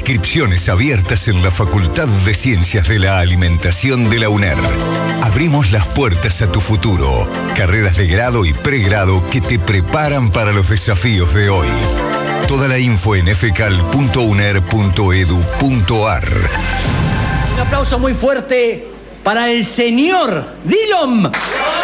Inscripciones abiertas en la Facultad de Ciencias de la Alimentación de la UNER. Abrimos las puertas a tu futuro. Carreras de grado y pregrado que te preparan para los desafíos de hoy. Toda la info en fcal.uner.edu.ar. Un aplauso muy fuerte para el señor Dillom.